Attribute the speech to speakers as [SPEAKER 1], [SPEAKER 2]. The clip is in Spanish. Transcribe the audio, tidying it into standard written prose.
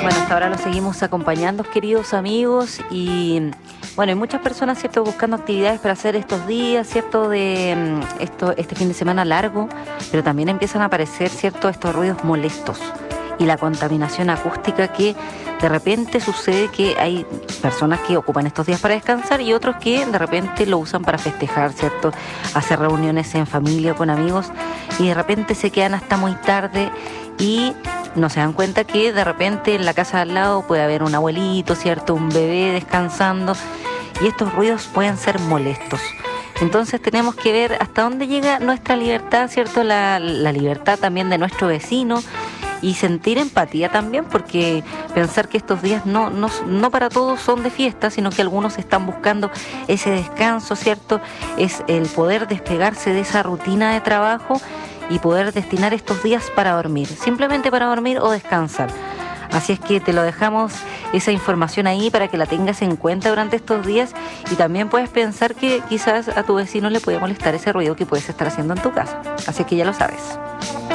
[SPEAKER 1] Bueno, hasta ahora los seguimos acompañando, queridos amigos, y bueno, hay muchas personas, ¿cierto?, buscando actividades para hacer estos días, ¿cierto?, este fin de semana largo, pero también empiezan a aparecer, ¿cierto?, estos ruidos molestos y la contaminación acústica que de repente sucede que hay personas que ocupan estos días para descansar y otros que de repente lo usan para festejar, ¿cierto?, hacer reuniones en familia o con amigos y de repente se quedan hasta muy tarde y no se dan cuenta que de repente en la casa de al lado puede haber un abuelito, ¿cierto?, un bebé descansando y estos ruidos pueden ser molestos. Entonces tenemos que ver hasta dónde llega nuestra libertad, ¿cierto?, la libertad también de nuestro vecino y sentir empatía también, porque pensar que estos días no para todos son de fiesta, sino que algunos están buscando ese descanso, ¿cierto?, es el poder despegarse de esa rutina de trabajo y poder destinar estos días para dormir, simplemente para dormir o descansar. Así es que te lo dejamos esa información ahí para que la tengas en cuenta durante estos días y también puedes pensar que quizás a tu vecino le puede molestar ese ruido que puedes estar haciendo en tu casa. Así es que ya lo sabes.